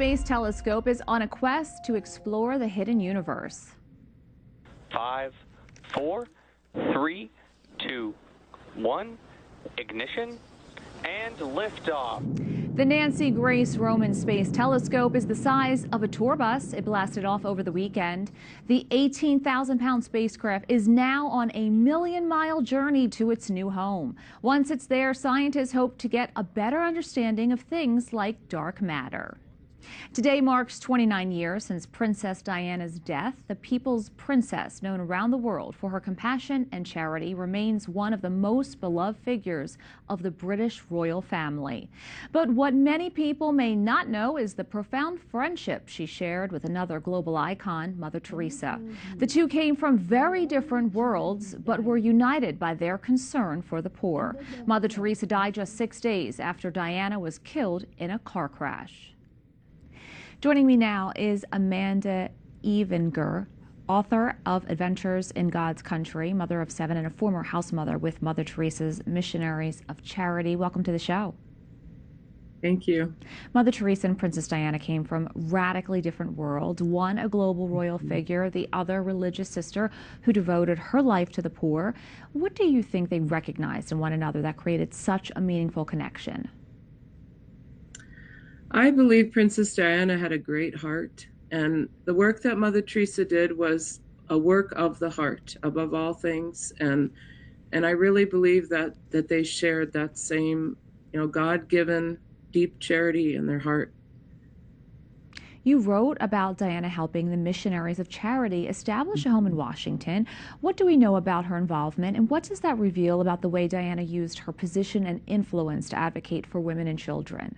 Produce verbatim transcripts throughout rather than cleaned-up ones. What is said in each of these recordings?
Space Telescope is on a quest to explore the hidden universe. Five, four, three, two, one, ignition, and liftoff. The Nancy Grace Roman Space Telescope is the size of a tour bus. It blasted off over the weekend. The eighteen thousand pound spacecraft is now on a million-mile journey to its new home. Once it's there, scientists hope to get a better understanding of things like dark matter. Today marks twenty-nine years since Princess Diana's death. The people's princess, known around the world for her compassion and charity, remains one of the most beloved figures of the British royal family. But what many people may not know is the profound friendship she shared with another global icon, Mother Teresa. The two came from very different worlds, but were united by their concern for the poor. Mother Teresa died just six days after Diana was killed in a car crash. Joining me now is Amanda Evinger, author of Adventures in God's Country, mother of seven, and a former house mother with Mother Teresa's Missionaries of Charity. Welcome to the show. Thank you. Mother Teresa and Princess Diana came from radically different worlds, one a global royal figure, the other religious sister who devoted her life to the poor. What do you think they recognized in one another that created such a meaningful connection? I believe Princess Diana had a great heart, and the work that Mother Teresa did was a work of the heart above all things, and and I really believe that that they shared that same, you know, God-given deep charity in their heart. You wrote about Diana helping the Missionaries of Charity establish a home in Washington. What do we know about her involvement, and what does that reveal about the way Diana used her position and influence to advocate for women and children?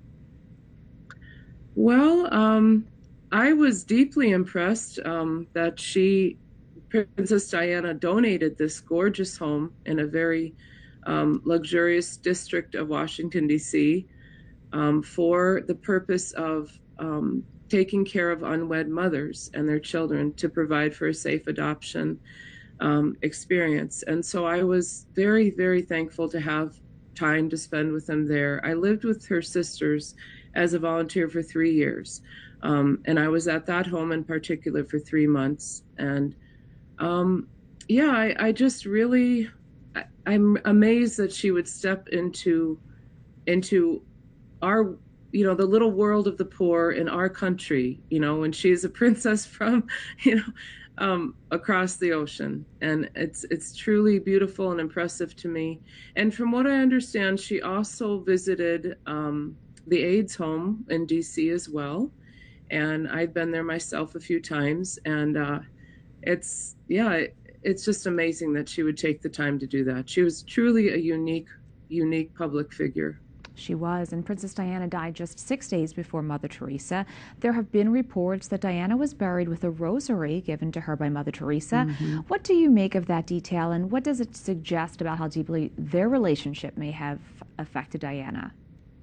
Well, um, I was deeply impressed um, that she, Princess Diana, donated this gorgeous home in a very um, luxurious district of Washington, D C, um, for the purpose of um, taking care of unwed mothers and their children to provide for a safe adoption um, experience. And so I was very, very thankful to have time to spend with them there. I lived with her sisters as a volunteer for three years. Um, and I was at that home in particular for three months. And um, yeah, I, I just really, I, I'm amazed that she would step into, into our, you know, the little world of the poor in our country, you know, when she's a princess from, you know, um, across the ocean. And it's, it's truly beautiful and impressive to me. And from what I understand, she also visited, um, the AIDS home in D C as well, and I've been there myself a few times, and uh, it's yeah it, it's just amazing that she would take the time to do that. She was truly a unique unique public figure. She was, and Princess Diana died just six days before Mother Teresa. There have been reports that Diana was buried with a rosary given to her by Mother Teresa. Mm-hmm. What do you make of that detail, and what does it suggest about how deeply their relationship may have affected Diana?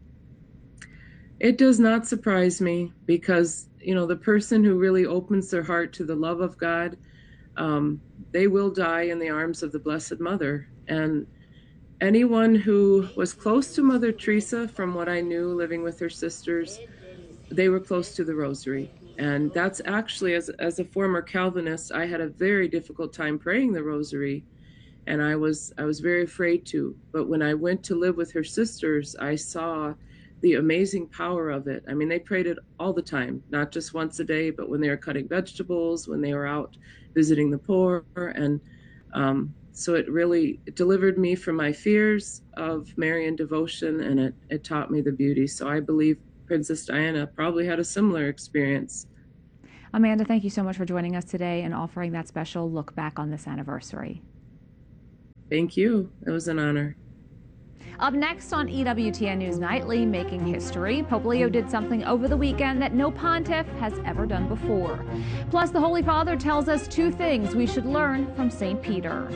It does not surprise me because, you know, the person who really opens their heart to the love of God, um, they will die in the arms of the Blessed Mother. And anyone who was close to Mother Teresa, from what I knew living with her sisters, they were close to the rosary. And that's actually, as, as a former Calvinist, I had a very difficult time praying the rosary. And I was, I was very afraid to. But when I went to live with her sisters, I saw the amazing power of it. I mean, they prayed it all the time, not just once a day, but when they were cutting vegetables, when they were out visiting the poor. And um, so it really it delivered me from my fears of Marian devotion, and it, it taught me the beauty. So I believe Princess Diana probably had a similar experience. Amanda, thank you so much for joining us today and offering that special look back on this anniversary. Thank you. It was an honor. Up next on E W T N News Nightly, Making History, Pope Leo did something over the weekend that no pontiff has ever done before. Plus, the Holy Father tells us two things we should learn from Saint Peter.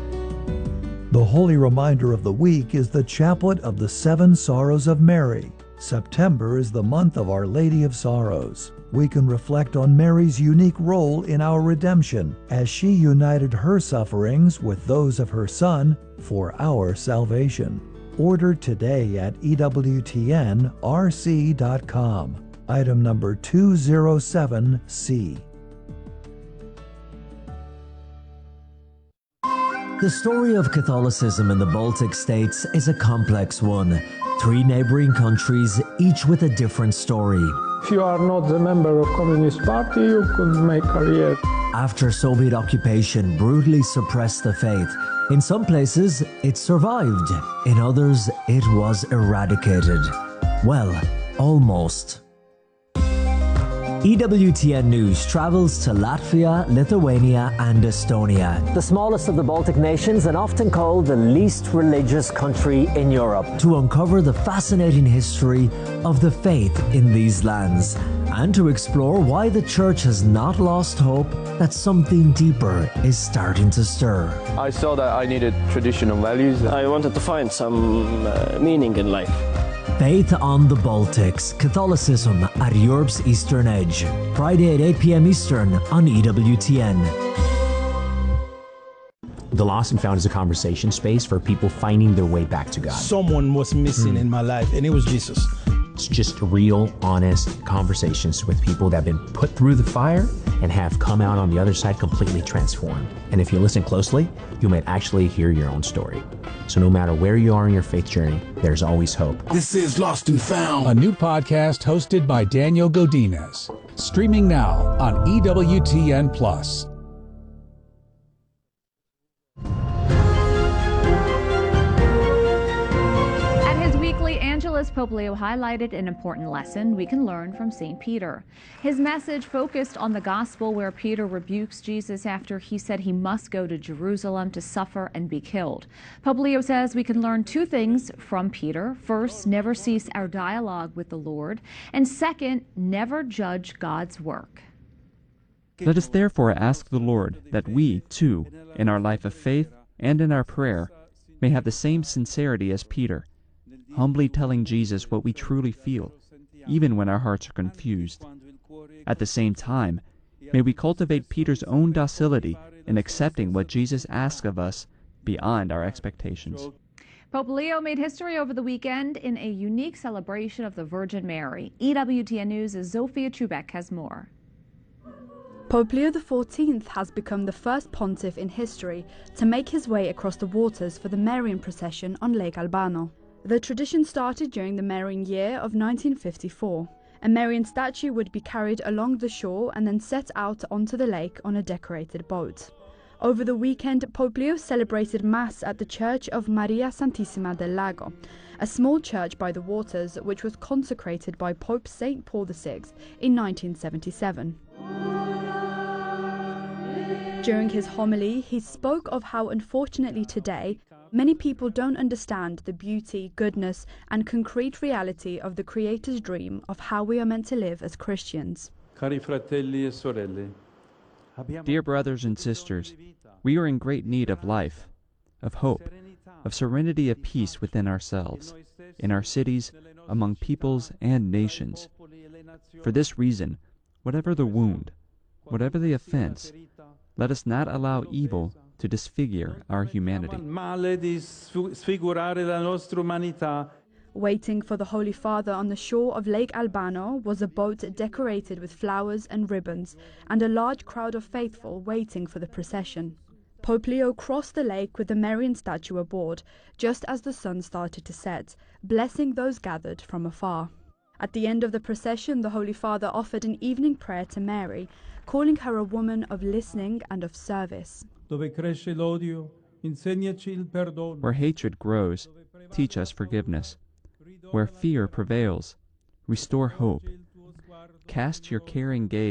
The holy reminder of the week is the Chaplet of the Seven Sorrows of Mary. September is the month of Our Lady of Sorrows. We can reflect on Mary's unique role in our redemption as she united her sufferings with those of her Son for our salvation. Order today at E W T N R C dot com. Item number two oh seven C. The story of Catholicism in the Baltic states is a complex one. Three neighboring countries, each with a different story. If you are not a member of Communist Party, you could make career. After Soviet occupation brutally suppressed the faith, in some places it survived, in others it was eradicated. Well, almost. E W T N News travels to Latvia, Lithuania and Estonia, the smallest of the Baltic nations and often called the least religious country in Europe, to uncover the fascinating history of the faith in these lands and to explore why the Church has not lost hope that something deeper is starting to stir. I saw that I needed traditional values. I wanted to find some uh, meaning in life. Faith on the Baltics, Catholicism at Europe's Eastern Edge. Friday at eight p m Eastern on E W T N. The Lost and Found is a conversation space for people finding their way back to God. Someone was missing mm. in my life, and it was Jesus. It's just real, honest conversations with people that have been put through the fire and have come out on the other side completely transformed. And if you listen closely, you might actually hear your own story. So no matter where you are in your faith journey, there's always hope. This is Lost and Found, a new podcast hosted by Daniel Godinez. Streaming now on E W T N Plus. Angelus, Pope Leo highlighted an important lesson we can learn from Saint Peter. His message focused on the gospel where Peter rebukes Jesus after he said he must go to Jerusalem to suffer and be killed. Pope Leo says we can learn two things from Peter. First, never cease our dialogue with the Lord. And second, never judge God's work. Let us therefore ask the Lord that we, too, in our life of faith and in our prayer, may have the same sincerity as Peter, humbly telling Jesus what we truly feel, even when our hearts are confused. At the same time, may we cultivate Peter's own docility in accepting what Jesus asks of us beyond our expectations. Pope Leo made history over the weekend in a unique celebration of the Virgin Mary. E W T N News' Zofia Chubek has more. Pope Leo the fourteenth has become the first pontiff in history to make his way across the waters for the Marian procession on Lake Albano. The tradition started during the Marian year of nineteen fifty-four. A Marian statue would be carried along the shore and then set out onto the lake on a decorated boat. Over the weekend, Pope Leo celebrated Mass at the Church of Maria Santissima del Lago, a small church by the waters which was consecrated by Pope Saint Paul the sixth in nineteen seventy-seven. During his homily, he spoke of how unfortunately today, many people don't understand the beauty, goodness, and concrete reality of the Creator's dream of how we are meant to live as Christians. Dear brothers and sisters, we are in great need of life, of hope, of serenity of peace within ourselves, in our cities, among peoples and nations. For this reason, whatever the wound, whatever the offense, let us not allow evil to disfigure our humanity. Waiting for the Holy Father on the shore of Lake Albano was a boat decorated with flowers and ribbons, and a large crowd of faithful waiting for the procession. Pope Leo crossed the lake with the Marian statue aboard, just as the sun started to set, blessing those gathered from afar. At the end of the procession, the Holy Father offered an evening prayer to Mary, calling her a woman of listening and of service. Where hatred grows, teach us forgiveness. Where fear prevails, restore hope. Cast your caring gaze